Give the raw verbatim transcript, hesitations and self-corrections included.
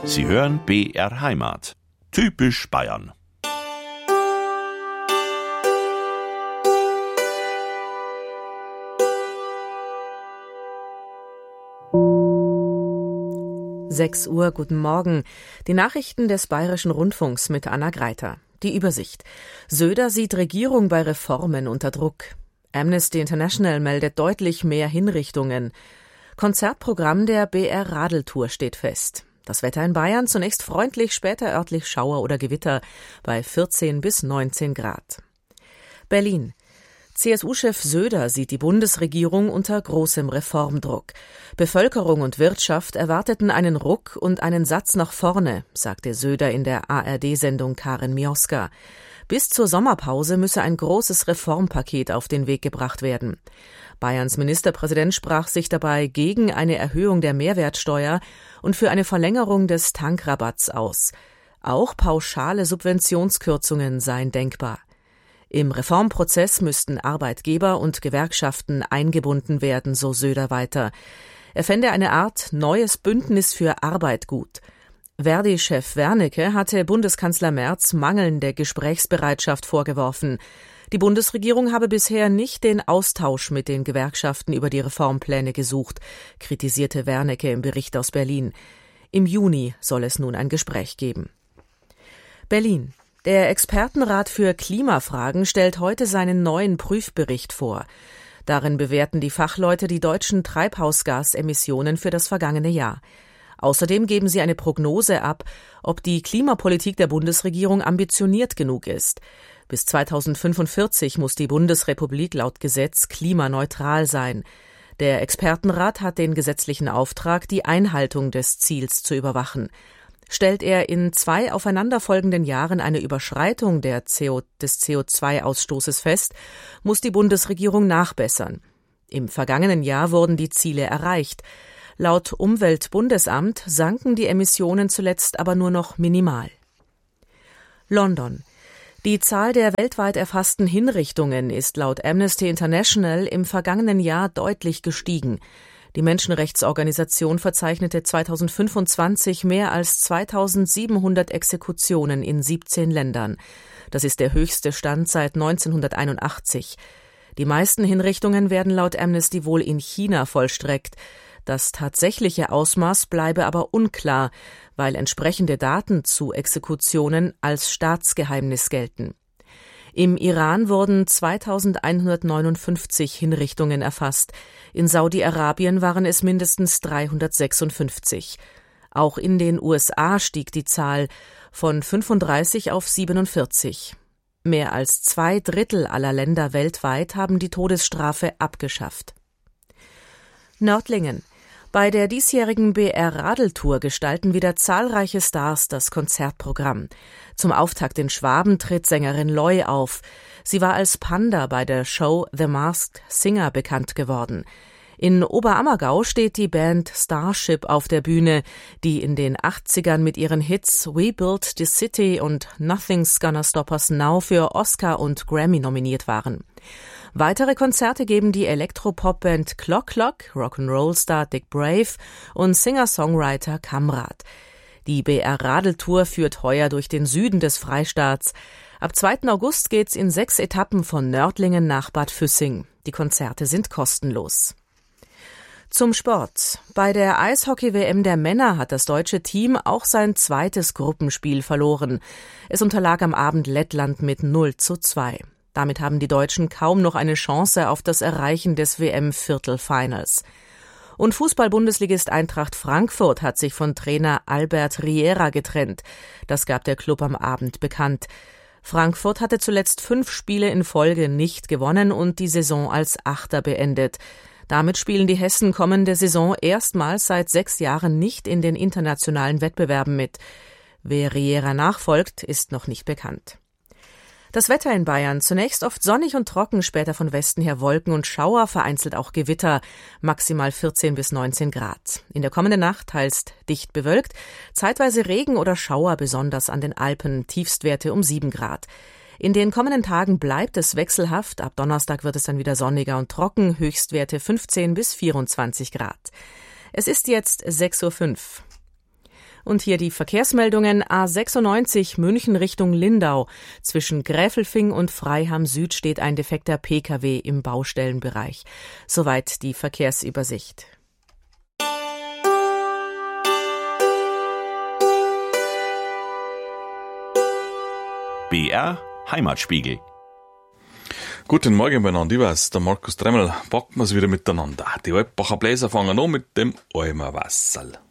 Sie hören B R Heimat. Typisch Bayern. sechs Uhr, guten Morgen. Die Nachrichten des Bayerischen Rundfunks mit Anna Greiter. Die Übersicht. Söder sieht Regierung bei Reformen unter Druck. Amnesty International meldet deutlich mehr Hinrichtungen. Konzertprogramm der B R Radeltour steht fest. Das Wetter in Bayern zunächst freundlich, später örtlich Schauer oder Gewitter bei vierzehn bis neunzehn Grad. Berlin. C S U-Chef Söder sieht die Bundesregierung unter großem Reformdruck. Bevölkerung und Wirtschaft erwarteten einen Ruck und einen Satz nach vorne, sagte Söder in der A R D-Sendung Karin Mioska. Bis zur Sommerpause müsse ein großes Reformpaket auf den Weg gebracht werden. Bayerns Ministerpräsident sprach sich dabei gegen eine Erhöhung der Mehrwertsteuer und für eine Verlängerung des Tankrabatts aus. Auch pauschale Subventionskürzungen seien denkbar. Im Reformprozess müssten Arbeitgeber und Gewerkschaften eingebunden werden, so Söder weiter. Er fände eine Art neues Bündnis für Arbeit gut. Verdi-Chef Wernicke hatte Bundeskanzler Merz mangelnde Gesprächsbereitschaft vorgeworfen. Die Bundesregierung habe bisher nicht den Austausch mit den Gewerkschaften über die Reformpläne gesucht, kritisierte Wernicke im Bericht aus Berlin. Im Juni soll es nun ein Gespräch geben. Berlin. Der Expertenrat für Klimafragen stellt heute seinen neuen Prüfbericht vor. Darin bewerten die Fachleute die deutschen Treibhausgasemissionen für das vergangene Jahr. Außerdem geben sie eine Prognose ab, ob die Klimapolitik der Bundesregierung ambitioniert genug ist. Bis zweitausendfünfundvierzig muss die Bundesrepublik laut Gesetz klimaneutral sein. Der Expertenrat hat den gesetzlichen Auftrag, die Einhaltung des Ziels zu überwachen. Stellt er in zwei aufeinanderfolgenden Jahren eine Überschreitung der C O, des C O zwei Ausstoßes fest, muss die Bundesregierung nachbessern. Im vergangenen Jahr wurden die Ziele erreicht. Laut Umweltbundesamt sanken die Emissionen zuletzt aber nur noch minimal. London. Die Zahl der weltweit erfassten Hinrichtungen ist laut Amnesty International im vergangenen Jahr deutlich gestiegen. Die Menschenrechtsorganisation verzeichnete zweitausendfünfundzwanzig mehr als zweitausendsiebenhundert Exekutionen in siebzehn Ländern. Das ist der höchste Stand seit neunzehnhunderteinundachtzig. Die meisten Hinrichtungen werden laut Amnesty wohl in China vollstreckt. Das tatsächliche Ausmaß bleibe aber unklar, weil entsprechende Daten zu Exekutionen als Staatsgeheimnis gelten. Im Iran wurden zweitausendeinhundertneunundfünfzig Hinrichtungen erfasst. In Saudi-Arabien waren es mindestens dreihundertsechsundfünfzig. Auch in den U S A stieg die Zahl von fünfunddreißig auf siebenundvierzig. Mehr als zwei Drittel aller Länder weltweit haben die Todesstrafe abgeschafft. Nördlingen. Bei der diesjährigen B R Radeltour gestalten wieder zahlreiche Stars das Konzertprogramm. Zum Auftakt in Schwaben tritt Sängerin Loy auf. Sie war als Panda bei der Show The Masked Singer bekannt geworden. In Oberammergau steht die Band Starship auf der Bühne, die in den achtzigern mit ihren Hits We Built the City und Nothing's Gonna Stop Us Now für Oscar und Grammy nominiert waren. Weitere Konzerte geben die Elektropop-Band Clock Clock, Rock'n'Roll-Star Dick Brave und Singer-Songwriter Kamrat. Die B R Radeltour führt heuer durch den Süden des Freistaats. Ab zweiten August geht's in sechs Etappen von Nördlingen nach Bad Füssing. Die Konzerte sind kostenlos. Zum Sport. Bei der Eishockey-W M der Männer hat das deutsche Team auch sein zweites Gruppenspiel verloren. Es unterlag am Abend Lettland mit null zu zwei. Damit haben die Deutschen kaum noch eine Chance auf das Erreichen des W M-Viertelfinals. Und Fußball-Bundesligist Eintracht Frankfurt hat sich von Trainer Albert Riera getrennt. Das gab der Klub am Abend bekannt. Frankfurt hatte zuletzt fünf Spiele in Folge nicht gewonnen und die Saison als Achter beendet. Damit spielen die Hessen kommende Saison erstmals seit sechs Jahren nicht in den internationalen Wettbewerben mit. Wer Riera nachfolgt, ist noch nicht bekannt. Das Wetter in Bayern. Zunächst oft sonnig und trocken, später von Westen her Wolken und Schauer, vereinzelt auch Gewitter, maximal vierzehn bis neunzehn Grad. In der kommenden Nacht teils dicht bewölkt, zeitweise Regen oder Schauer, besonders an den Alpen, Tiefstwerte um sieben Grad. In den kommenden Tagen bleibt es wechselhaft, ab Donnerstag wird es dann wieder sonniger und trocken, Höchstwerte fünfzehn bis vierundzwanzig Grad. Es ist jetzt sechs Uhr fünf. Und hier die Verkehrsmeldungen. A sechsundneunzig München Richtung Lindau. Zwischen Gräfelfing und Freiham Süd steht ein defekter P K W im Baustellenbereich. Soweit die Verkehrsübersicht. B R Heimatspiegel. Guten Morgen miteinander, ich weiß, der Markus Dremmel, packen wir's wieder miteinander. Die Alpacher Bläser fangen an mit dem Eimer Wasserl.